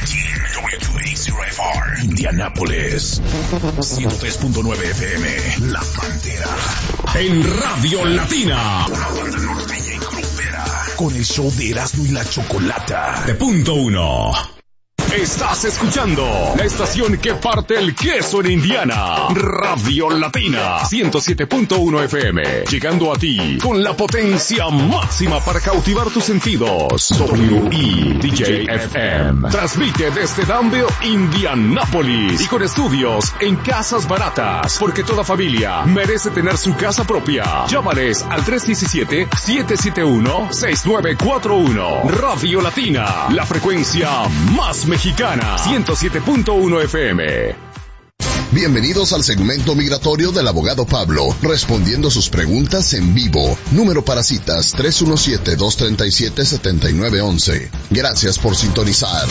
Aquí en WACR, Indianápolis, 103.9 FM, La Pantera. En Radio Latina, la banda norteña y grupera, con el show de Erasmo y la Chocolata. De punto uno. Estás escuchando la estación que parte el queso en Indiana. Radio Latina 107.1 FM. Llegando a ti con la potencia máxima para cautivar tus sentidos. WEDJ-FM. Transmite desde Danville, Indianápolis. Y con estudios en Casas Baratas. Porque toda familia merece tener su casa propia. Llámales al 317-771-6941. Radio Latina. La frecuencia más mexicana. 107.1 FM. Bienvenidos al segmento migratorio del abogado Pablo, respondiendo sus preguntas en vivo. Número para citas 317-237-7911. Gracias por sintonizar.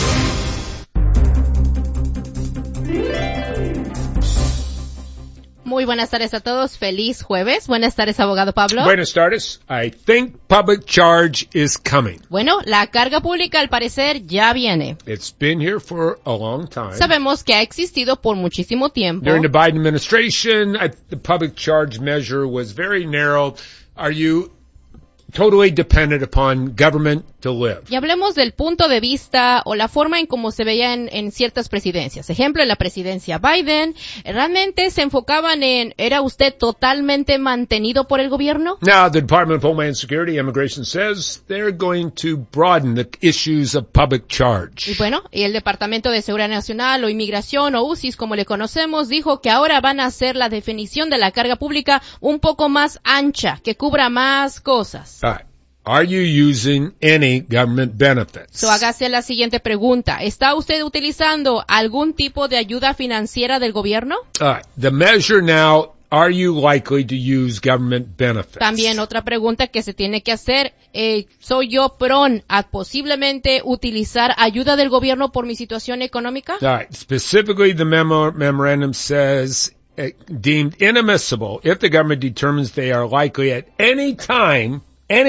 Muy buenas tardes a todos. Feliz jueves. Buenas tardes, abogado Pablo. Buenas tardes. I think public charge is coming. Bueno, la carga pública al parecer ya viene. It's been here for a long time. Sabemos que ha existido por muchísimo tiempo. During the Biden administration, the public charge measure was very narrow. Are you totally dependent upon government to live? Y hablemos del punto de vista o la forma en cómo se veía en ciertas presidencias. Ejemplo, en la presidencia Biden, ¿realmente se enfocaban en, era usted totalmente mantenido por el gobierno? Now, the Department of Homeland Security Immigration says they're going to broaden the issues of public charge. Y bueno, y el Departamento de Seguridad Nacional o Inmigración o UCIS, como le conocemos, dijo que ahora van a hacer la definición de la carga pública un poco más ancha, que cubra más cosas. Are you using any government benefits? So, hágase la siguiente pregunta. ¿Está usted utilizando algún tipo de ayuda financiera del gobierno? The measure now, are you likely to use government benefits? También otra pregunta que se tiene que hacer, ¿soy yo prone a posiblemente utilizar ayuda del gobierno por mi situación económica? Specifically, the memorandum says, deemed inadmissible if the government determines they are likely at any time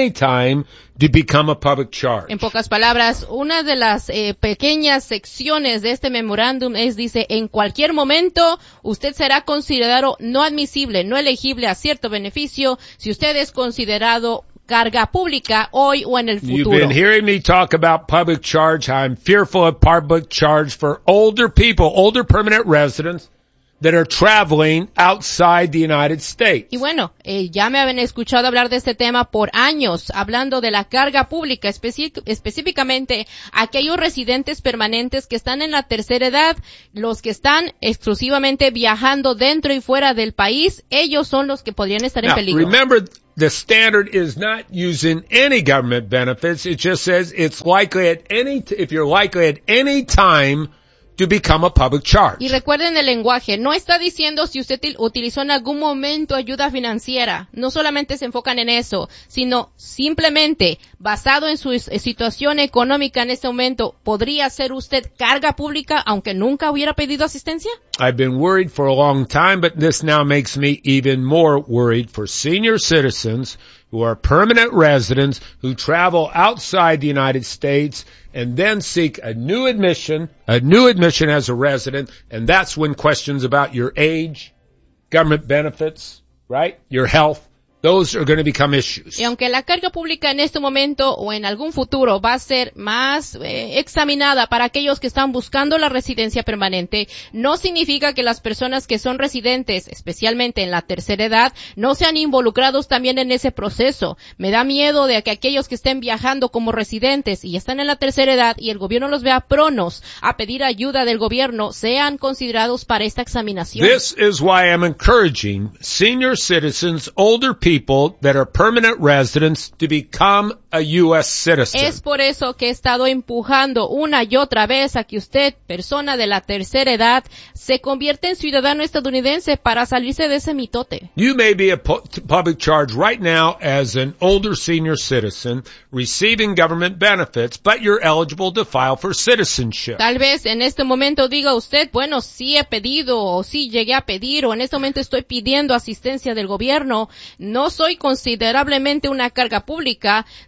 to become a public charge. En pocas palabras, una de las pequeñas secciones de este memorándum dice, en cualquier momento usted será considerado no admisible, no elegible a cierto beneficio si usted es considerado carga pública hoy o en el futuro. You've been hearing me talk about public charge, how I'm fearful of public charge for older people, older permanent residents that are traveling outside the United States. Y bueno, ya me habían escuchado hablar de este tema por años, hablando de la carga pública, específicamente aquellos residentes permanentes que están en la tercera edad, los que están exclusivamente viajando dentro y fuera del país, ellos son los que podrían estar en peligro. Remember, the standard is not using any government benefits. It just says it's likely if you're likely at any time to become a public charge. Y recuerden el lenguaje, no está diciendo si usted utilizó en algún momento ayuda financiera, no solamente se enfocan en eso, sino simplemente basado en su situación económica en este momento, ¿podría ser usted carga pública aunque nunca hubiera pedido asistencia? I've been worried for a long time, but this now makes me even more worried for senior citizens who are permanent residents who travel outside the United States and then seek a new admission as a resident, and that's when questions about your age, government benefits, right, your health, those are going to become issues. Y aunque la carga pública en este momento o en algún futuro va a ser más examinada para aquellos que están buscando la residencia permanente, no significa que las personas que son residentes, especialmente en la tercera edad, no sean involucrados también en ese proceso. Me da miedo de que aquellos que estén viajando como residentes y están en la tercera edad y el gobierno los vea pronos a pedir ayuda del gobierno, sean considerados para esta examinación. This is why I'm encouraging senior citizens, older people that are permanent residents to become a U.S. citizen. Es por eso que he estado empujando una y otra vez a que usted, persona de la tercera edad, se convierta en ciudadano estadounidense para salirse de ese mitote. You may be a public charge right now as an older senior citizen receiving government benefits, but you're eligible to file for citizenship. Tal vez en este momento diga usted, bueno, sí he pedido o sí llegué a pedir o en este momento estoy pidiendo asistencia del gobierno. No soy considerablemente una carga pública,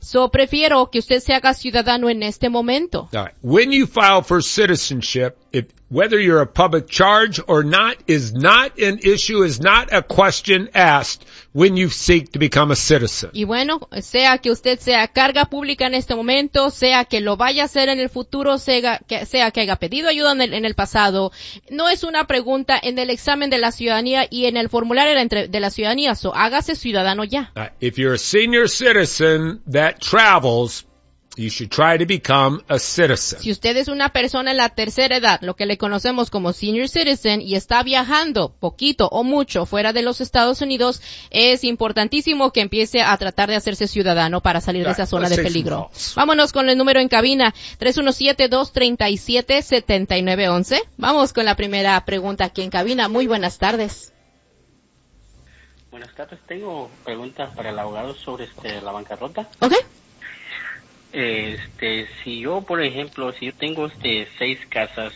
So, prefiero que usted se haga ciudadano en este momento. All right. When you file for citizenship, whether you're a public charge or not is not an issue, is not a question asked when you seek to become a citizen. Y bueno, sea que usted sea carga pública en este momento, sea que lo vaya a hacer en el futuro, sea que haya pedido ayuda en el pasado, no es una pregunta en el examen de la ciudadanía y en el formulario de la ciudadanía. So, hágase ciudadano ya. If you're a senior citizen that travels, you should try to become a citizen. Si usted es una persona en la tercera edad, lo que le conocemos como senior citizen, y está viajando poquito o mucho fuera de los Estados Unidos, es importantísimo que empiece a tratar de hacerse ciudadano para salir de esa zona de peligro. Vámonos con el número en cabina, 317-237-7911. Vamos con la primera pregunta aquí en cabina. Muy buenas tardes. Buenas tardes. Tengo preguntas para el abogado sobre la bancarrota. Okay. Si yo, por ejemplo, si yo tengo 6 casas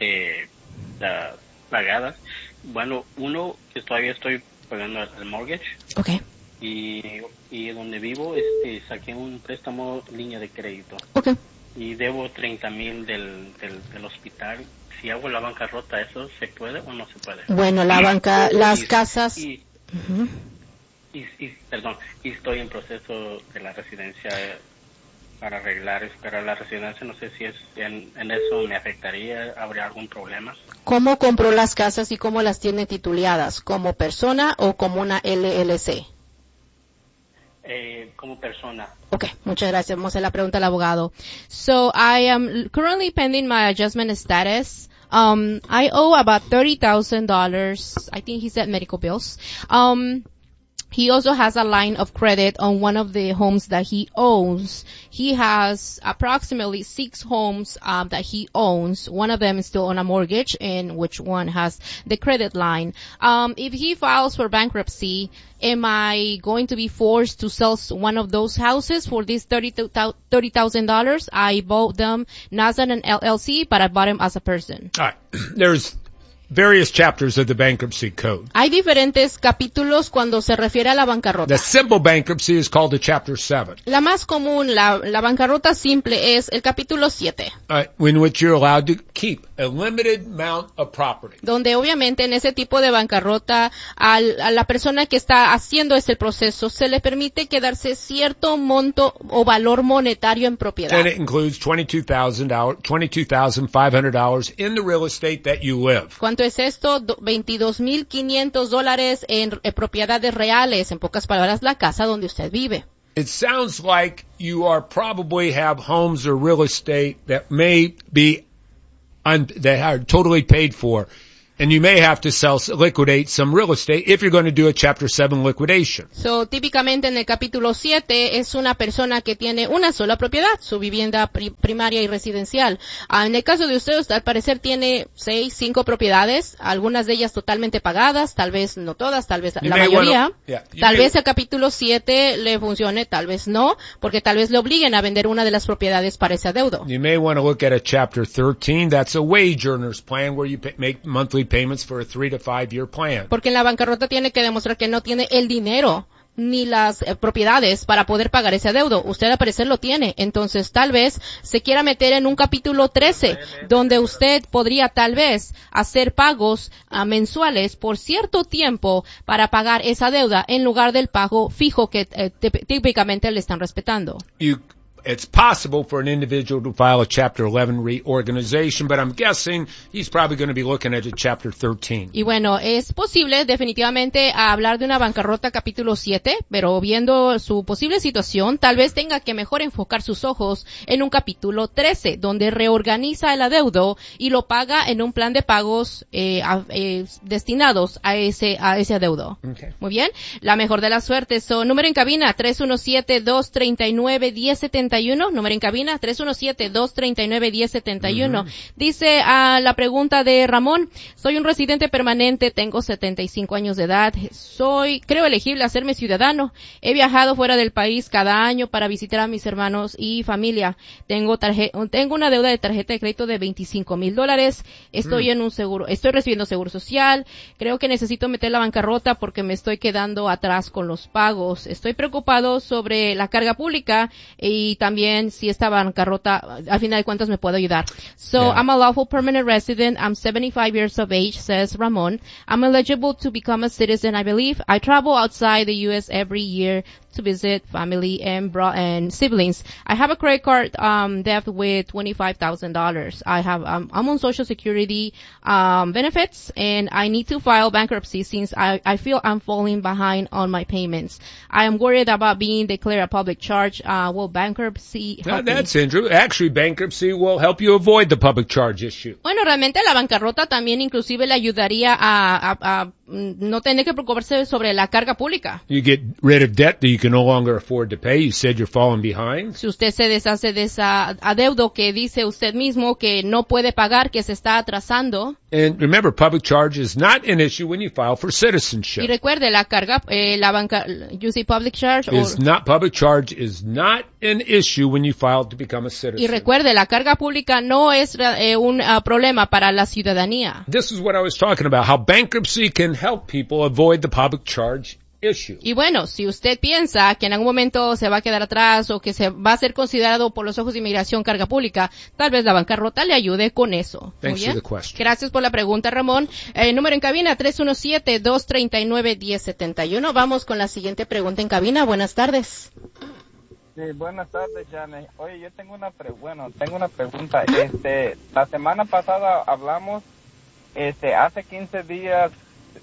pagadas, bueno, uno que todavía estoy pagando el mortgage. Okay. Y donde vivo saqué un préstamo línea de crédito. Okay. Y debo 30,000 del hospital. Si hago la bancarrota, ¿eso se puede o no se puede? Bueno, las casas. Perdón, y estoy en proceso de la residencia para arreglar, pero la residencia no sé si en eso me afectaría, ¿habría algún problema? ¿Cómo compró las casas y cómo las tiene tituleadas? ¿Como persona o como una LLC? Como persona. Okay, muchas gracias. Vamos a hacer la pregunta al abogado. So, I am currently pending my adjustment status. I owe about $30,000. I think he said medical bills. He also has a line of credit on one of the homes that he owns. He has approximately 6 homes that he owns. One of them is still on a mortgage, and which one has the credit line. If he files for bankruptcy, am I going to be forced to sell one of those houses for this $30,000? I bought them not as an LLC, but I bought them as a person. All right. There's various chapters of the bankruptcy code. Hay diferentes capítulos cuando se refiere a la bancarrota. The simple bankruptcy is called the chapter 7. La más común, la bancarrota simple es el capítulo 7. In which you're allowed to keep a limited amount of property. Donde obviamente en ese tipo de bancarrota a la persona que está haciendo ese proceso se le permite quedarse cierto monto o valor monetario en propiedad. And it includes $22,500 in the real estate that you live. ¿Cuánto es esto? $22,500 en propiedades reales, en pocas palabras, la casa donde usted vive. It sounds like you probably have homes or real estate that may be that are totally paid for. And you may have to liquidate some real estate if you're going to do a Chapter 7 liquidation. So, típicamente en el capítulo 7 es una persona que tiene una sola propiedad, su vivienda primaria y residencial. En el caso de usted al parecer tiene 5 propiedades, algunas de ellas totalmente pagadas, tal vez no todas, tal vez la mayoría. Tal vez el capítulo 7 le funcione, tal vez no, porque tal vez le obliguen a vender una de las propiedades para ese adeudo. You may want to look at a Chapter 13. That's a wage earner's plan where you make monthly payments for a 3 to 5 year plan. Porque en la bancarrota tiene que demostrar que no tiene el dinero ni las propiedades para poder pagar ese adeudo. Usted al parecer lo tiene. Entonces tal vez se quiera meter en un capítulo 13 donde usted podría tal vez hacer pagos mensuales por cierto tiempo para pagar esa deuda en lugar del pago fijo que típicamente le están respetando. It's possible for an individual to file a Chapter 11 reorganization, but I'm guessing he's probably going to be looking at a Chapter 13. Y bueno, es posible definitivamente hablar de una bancarrota capítulo 7, pero viendo su posible situación, tal vez tenga que mejor enfocar sus ojos en un capítulo 13, donde reorganiza el adeudo y lo paga en un plan de pagos destinados a ese adeudo. Okay. Muy bien. La mejor de las suertes. Número en cabina, 317-239-1079. 1071, número en cabina, 317-239-1071. Dice la pregunta de Ramón, soy un residente permanente, tengo 75 años de edad, creo elegible a hacerme ciudadano. He viajado fuera del país cada año para visitar a mis hermanos y familia. Tengo una deuda de tarjeta de crédito de $25,000. Estoy recibiendo seguro social. Creo que necesito meter la bancarrota porque me estoy quedando atrás con los pagos. Estoy preocupado sobre la carga pública y también si esta bancarrota, al final de cuentas, me puede ayudar. I'm a lawful permanent resident. I'm 75 years of age, says Ramon. I'm eligible to become a citizen, I believe. I travel outside the U.S. every year to visit family and siblings. I have a credit card debt with $25,000. I'm on Social Security benefits, and I need to file bankruptcy since I feel I'm falling behind on my payments. I am worried about being declared a public charge. Will bankruptcy help me? That's interesting. Actually, bankruptcy will help you avoid the public charge issue. Bueno, realmente la bancarrota también inclusive le ayudaría a no tener que preocuparse sobre la carga pública. You get rid of debt that you can no longer afford to pay. You said you're falling behind. Si usted se deshace de esa adeudo que dice usted mismo que no puede pagar, que se está atrasando. And remember, public charge is not an issue when you file for citizenship. Y recuerde, la carga, you say public charge public charge is not an issue when you file to become a citizen. Y recuerde, la carga pública no es un problema para la ciudadanía. This is what I was talking about, how bankruptcy can help people avoid the public charge issue. Y bueno, si usted piensa que en algún momento se va a quedar atrás o que se va a ser considerado por los ojos de inmigración carga pública, tal vez la bancarrota le ayude con eso. Thanks for the question. Gracias por la pregunta, Ramón. Número en cabina, 317-239-1071. Vamos con la siguiente pregunta en cabina. Buenas tardes. Sí, buenas tardes, Jane. Oye, yo tengo una pregunta. La semana pasada hablamos, hace 15 días,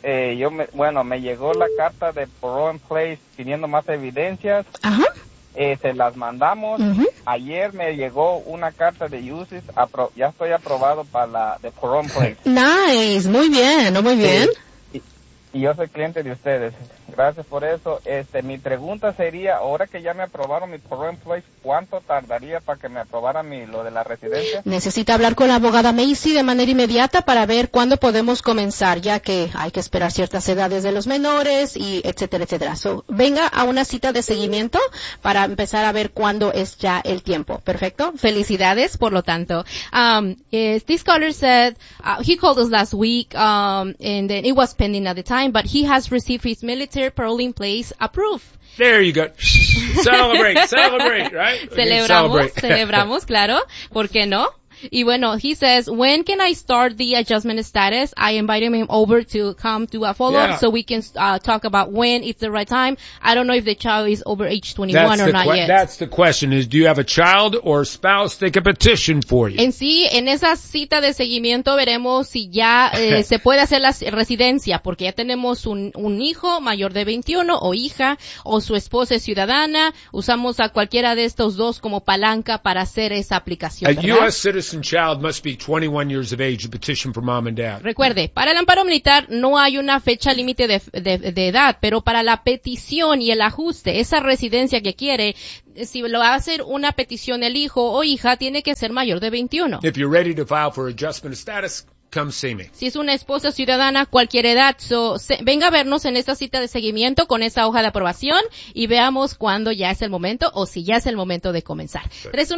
me llegó la carta de parole in place pidiendo más evidencias. Ajá. Se las mandamos. Ayer me llegó una carta de UCIS, ya estoy aprobado para la de parole in place. Nice, muy bien, ¿no? Muy bien. Y yo soy cliente de ustedes. Gracias por eso. Mi pregunta sería, ahora que ya me aprobaron mi parole in place, ¿cuánto tardaría para que me aprobaran lo de la residencia? Necesita hablar con la abogada Macy de manera inmediata para ver cuándo podemos comenzar, ya que hay que esperar ciertas edades de los menores y etcétera, etcétera. Venga a una cita de seguimiento para empezar a ver cuándo es ya el tiempo. Perfecto. Felicidades, por lo tanto. This caller said, he called us last week, and then it was pending at the time, but he has received his military parole in place approved. There you go. Celebrate, right? Celebramos, claro. ¿Por qué no? Y bueno, he says, when can I start the adjustment status? I invited him over to come to a follow-up so we can talk about when it's the right time. I don't know if the child is over age 21 or not yet. That's the question is, do you have a child or spouse that can petition for you? En sí, en esa cita de seguimiento veremos si ya se puede hacer la residencia, porque ya tenemos un hijo mayor de 21 o hija, o su esposa es ciudadana. Usamos a cualquiera de estos dos como palanca para hacer esa aplicación, ¿verdad? A U.S. citizen child must be 21 years of age to petition for mom and dad. Recuerde, para el amparo militar no hay una fecha límite de edad, pero para la petición y el ajuste, esa residencia que quiere, si lo va a hacer una petición el hijo o hija, tiene que ser mayor de 21. If you're ready to file for adjustment of status, come see me. Si es una esposa ciudadana, cualquier edad, venga a vernos en esta cita de seguimiento con esa hoja de aprobación y veamos cuándo ya es el momento o si ya es el momento de comenzar.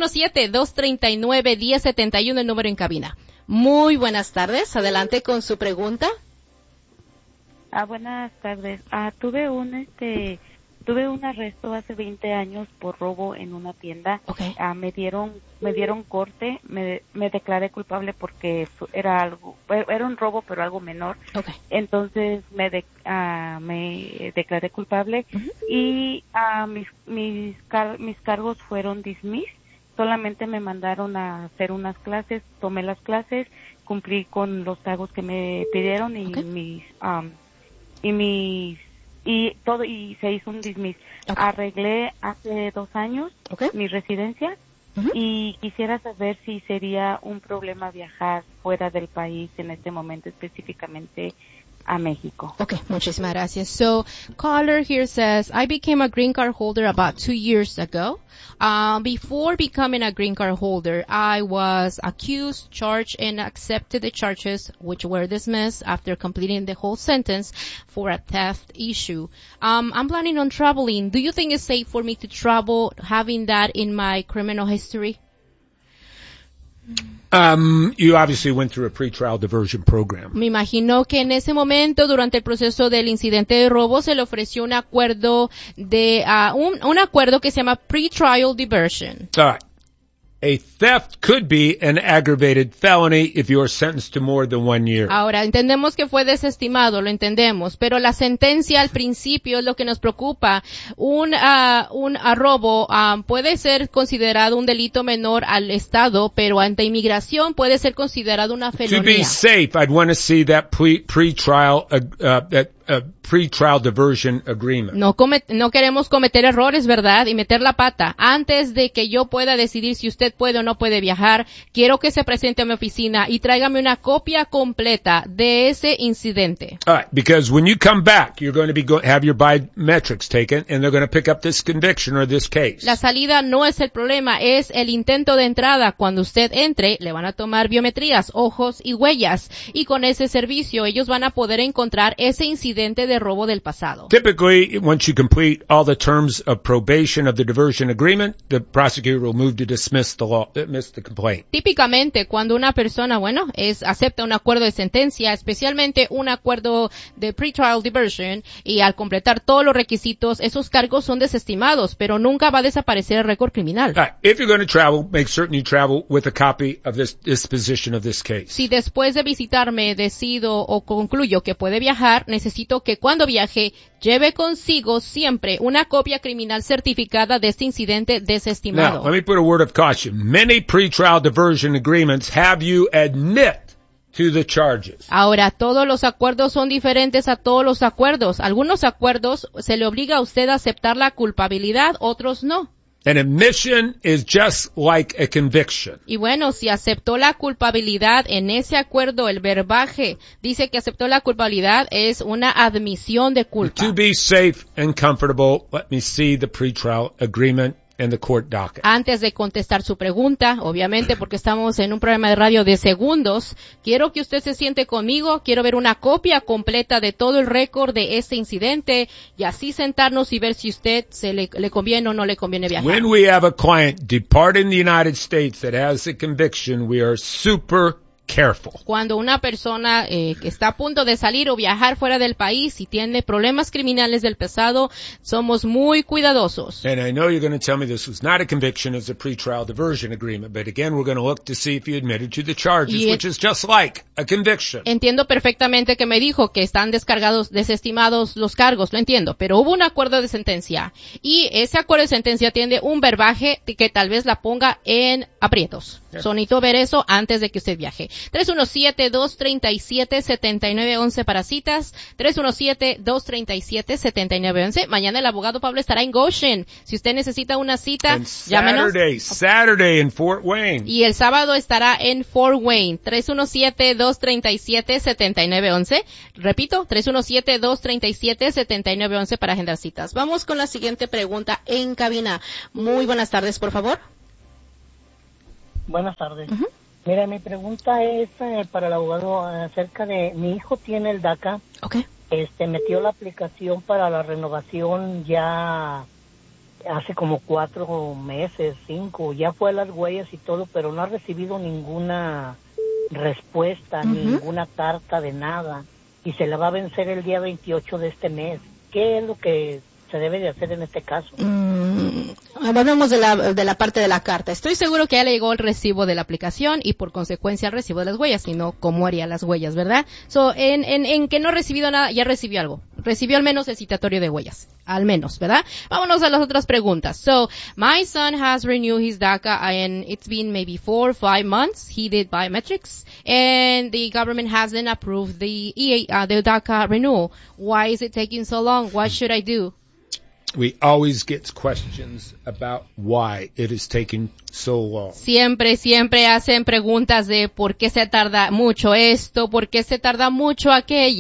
317-239-1071, el número en cabina. Muy buenas tardes, adelante con su pregunta. Buenas tardes. Tuve un arresto hace 20 años por robo en una tienda. Okay. Me dieron corte, me declaré culpable porque era un robo pero algo menor. Okay. Entonces me declaré culpable y mis cargos fueron dismissed. Solamente me mandaron a hacer unas clases, tomé las clases, cumplí con los pagos que me pidieron y y se hizo un dismiss. Okay. Arreglé hace 2 años mi residencia y quisiera saber si sería un problema viajar fuera del país en este momento, específicamente a México. Okay, muchísimas gracias. So, caller here says, I became a green card holder about 2 years ago. Before becoming a green card holder, I was accused, charged, and accepted the charges, which were dismissed after completing the whole sentence for a theft issue. I'm planning on traveling. Do you think it's safe for me to travel having that in my criminal history? You obviously went through a pretrial diversion program. Me imagino que en ese momento, durante el proceso del incidente de robo, se le ofreció un acuerdo de, un acuerdo que se llama pretrial diversion. All right. A theft could be an aggravated felony if you are sentenced to more than 1 year. Ahora, entendemos que fue desestimado, lo entendemos, pero la sentencia al principio es lo que nos preocupa. Un robo puede ser considerado un delito menor al Estado, pero ante inmigración puede ser considerado una felonía. To be safe, I'd want to see that pretrial diversion agreement. No queremos cometer errores, ¿verdad? Y meter la pata. Antes de que yo pueda decidir si usted puede o no puede viajar, quiero que se presente a mi oficina y tráigame una copia completa de ese incidente. All right, because when you come back, you're going to be have your biometrics taken, and they're going to pick up this conviction or this case. La salida no es el problema, es el intento de entrada. Cuando usted entre, le van a tomar biometrías, ojos y huellas, y con ese servicio ellos van a poder encontrar ese incidente de robo del pasado. Typically, once you complete all the terms of probation of the diversion agreement, the prosecutor will move to dismiss the complaint. Típicamente, cuando una persona, acepta un acuerdo de sentencia, especialmente un acuerdo de pretrial diversion, y al completar todos los requisitos, esos cargos son desestimados, pero nunca va a desaparecer el récord criminal. Right. If you're going to travel, make certain you travel with a copy of this disposition of this case. Si después de visitarme decido o concluyo que puede viajar, necesito que cuando viaje lleve consigo siempre una copia criminal certificada de este incidente desestimado. Now, let me put a word of caution. Many pretrial diversion agreements have you admit to the charges. Ahora, todos los acuerdos son diferentes a todos los acuerdos. Algunos acuerdos se le obliga a usted a aceptar la culpabilidad, otros no. An admission is just like a conviction. Y bueno, si aceptó la culpabilidad en ese acuerdo, el verbaje dice que aceptó la culpabilidad, es una admisión de culpa. To be safe and comfortable, let me see the pretrial agreement and the court docket. Antes de contestar su pregunta, obviamente porque estamos en un programa de radio de segundos, quiero que usted se siente conmigo, quiero ver una copia completa de todo el récord de este incidente y así sentarnos y ver si usted le conviene o no le conviene viajar. When we have a client departing the United States that has a conviction, we are super careful. Cuando una persona que está a punto de salir o viajar fuera del país y tiene problemas criminales del pasado, somos muy cuidadosos. And I know you're going to tell me this was not a conviction, it's a pretrial diversion agreement, but again, we're going to look to see if you admitted to the charges, which is just like a conviction. Entiendo perfectamente que me dijo que están desestimados los cargos, lo entiendo, pero hubo un acuerdo de sentencia y ese acuerdo de sentencia tiene un verbaje que tal vez la ponga en aprietos. Necesito ver eso antes de que usted viaje. 317-237-7911 para citas. 317-237-7911. Mañana el abogado Pablo estará en Goshen. Si usted necesita una cita, llámenos. Saturday in Fort Wayne. Y el sábado estará en Fort Wayne. 317-237-7911. Repito, 317-237-7911 para agendar citas. Vamos con la siguiente pregunta en cabina. Muy buenas tardes, por favor. Buenas tardes. Mira, mi pregunta es para el abogado acerca de mi hijo tiene el DACA. Okay. Metió la aplicación para la renovación ya hace como 4 meses, 5. Ya fue a las huellas y todo, pero no ha recibido ninguna respuesta, ninguna carta de nada. Y se le va a vencer el día 28 de este mes. ¿Qué es lo que se debe de hacer en este caso? Hablamos de la parte de la carta. Estoy seguro que ya le llegó el recibo de la aplicación y por consecuencia el recibo de las huellas, sino cómo haría las huellas, ¿verdad? En que no ha recibido nada, ya recibió algo. Recibió al menos el citatorio de huellas. Al menos, ¿verdad? Vámonos a las otras preguntas. So, my son has renewed his DACA and it's been maybe 4 or 5 months. He did biometrics and the government hasn't approved the DACA renewal. Why is it taking so long? What should I do? We always get questions about why it is taking so long. Siempre hacen preguntas de por qué se tarda mucho esto, por qué se tarda mucho aquello.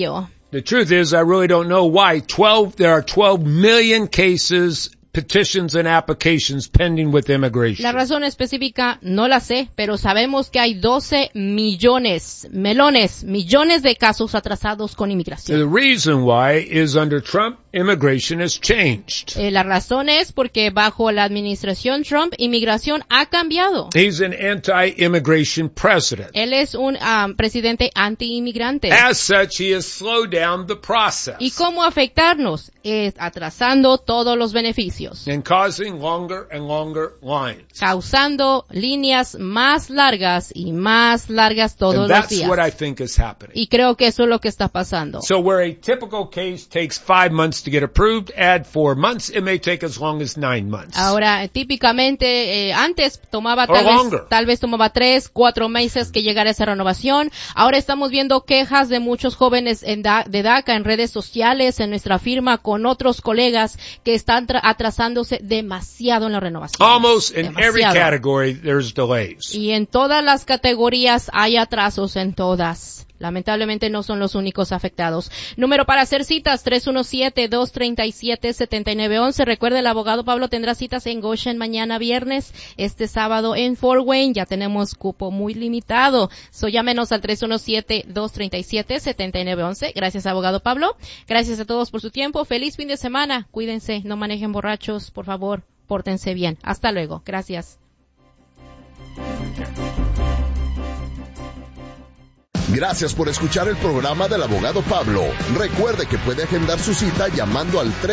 The truth is, I really don't know why there are 12 million cases, petitions and applications pending with immigration. La razón específica no la sé, pero sabemos que hay 12 millones de casos atrasados con inmigración. The reason why is under Trump, immigration has changed. La razón es porque bajo la administración Trump, inmigración ha cambiado. He's an anti-immigration president. Él es un presidente anti-inmigrante. As such, he has slowed down the process. ¿Y cómo afectarnos? Atrasando todos los beneficios. And causing longer and longer lines. Causando líneas más largas y más largas todos los días. And that's what I think is happening. Y creo que eso es lo que está pasando. So where a typical case takes 5 months to get approved, add 4 months, it may take as long as 9 months. Ahora, típicamente, antes tomaba tal vez tomaba 3, 4 meses que llegara esa renovación. Ahora estamos viendo quejas de muchos jóvenes de DACA en redes sociales, en nuestra firma, con otros colegas que están atrasándose demasiado en la renovación. Almost in every category there's delays. Y en todas las categorías hay atrasos en todas. Lamentablemente no son los únicos afectados. Número para hacer citas, 317-237-7911. Recuerde, el abogado Pablo tendrá citas en Goshen mañana viernes, este sábado en Fort Wayne. Ya tenemos cupo muy limitado. Llámenos al 317-237-7911. Gracias, abogado Pablo. Gracias a todos por su tiempo. Feliz fin de semana. Cuídense, no manejen borrachos, por favor. Pórtense bien. Hasta luego. Gracias. Gracias por escuchar el programa del abogado Pablo. Recuerde que puede agendar su cita llamando al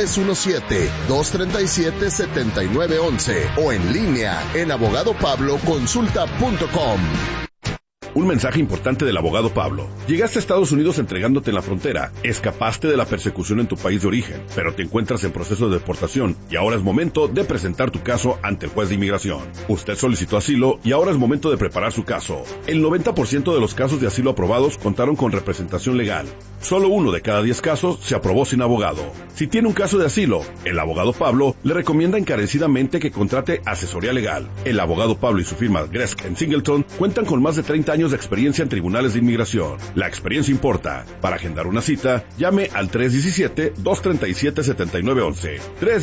317-237-7911 o en línea en abogadopabloconsulta.com. Un mensaje importante del abogado Pablo. Llegaste a Estados Unidos entregándote en la frontera, escapaste de la persecución en tu país de origen, pero te encuentras en proceso de deportación y ahora es momento de presentar tu caso ante el juez de inmigración. Usted solicitó asilo y ahora es momento de preparar su caso. El 90% de los casos de asilo aprobados contaron con representación legal. Solo 1 de cada 10 casos se aprobó sin abogado. Si tiene un caso de asilo, el abogado Pablo le recomienda encarecidamente que contrate asesoría legal. El abogado Pablo y su firma Gresk & Singleton cuentan con más de 30 años de experiencia en tribunales de inmigración. La experiencia importa. Para agendar una cita, llame al 317-237-7911.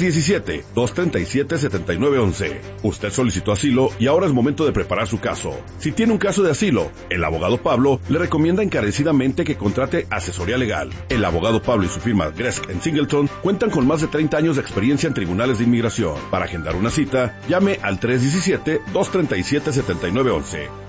317-237-7911. Usted solicitó asilo y ahora es momento de preparar su caso. Si tiene un caso de asilo, el abogado Pablo le recomienda encarecidamente que contrate asesoría legal. El abogado Pablo y su firma Gresk & Singleton cuentan con más de 30 años de experiencia en tribunales de inmigración. Para agendar una cita, llame al 317-237-7911.